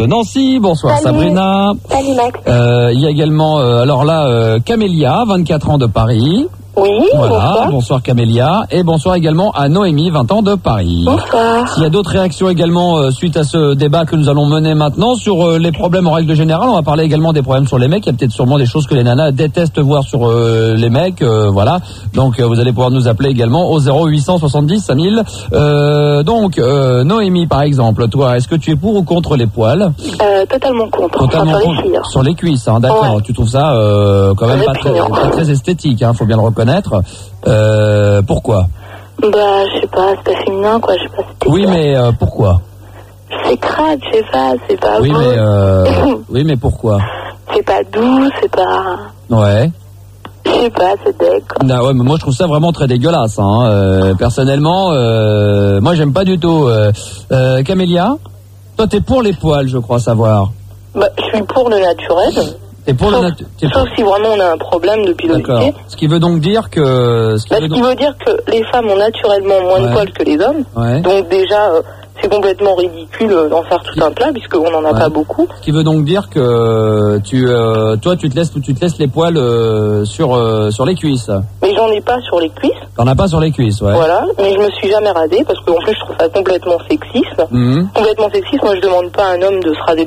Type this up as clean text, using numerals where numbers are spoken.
de Nancy. Bonsoir. Salut. Sabrina. Salut Max. Il y a également, Camélia, 24 ans de Paris. Oui, Voilà, bonsoir Camélia. Et bonsoir également à Noémie, 20 ans de Paris. bonsoir. S'il y a d'autres réactions également suite à ce débat que nous allons mener maintenant sur les problèmes en règle générale, on va parler également des problèmes sur les mecs. Il y a peut-être sûrement des choses que les nanas détestent voir sur les mecs, voilà. Donc vous allez pouvoir nous appeler également au 0870 5000. Noémie par exemple, toi, est-ce que tu es pour ou contre les poils? Totalement contre. Totalement Enfin, sur contre. les filles, hein. Sur les cuisses, hein, d'accord. Ouais. Tu trouves ça quand même pas très esthétique, hein, faut bien le reconnaître. Pourquoi? Bah, je sais pas, c'est pas féminin, quoi. Je sais pas. Oui, mais pourquoi? C'est crade, je sais pas, c'est pas Oui, beau. oui, mais pourquoi? C'est pas doux, c'est pas. Ouais. Je sais pas, c'est deck, quoi. Non, ouais, mais moi je trouve ça vraiment très dégueulasse. Hein. Personnellement, moi j'aime pas du tout. Camélia, toi t'es pour les poils, je crois savoir. Bah, je suis pour le naturel. T'es pour Sauf si vraiment on a un problème de pilosité. D'accord. Ce qui veut donc dire que. Ce qui veut dire que les femmes ont naturellement moins de poils que les hommes. Ouais. Donc déjà, c'est complètement ridicule d'en faire tout un plat puisqu'on n'en a pas beaucoup. Ce qui veut donc dire que toi tu te laisses les poils sur les cuisses. Mais j'en ai pas sur les cuisses. T'en as pas sur les cuisses, ouais. Voilà, mais je me suis jamais radée parce qu'en plus je trouve ça complètement sexiste. Mhm. Complètement sexiste, moi je demande pas à un homme de se raser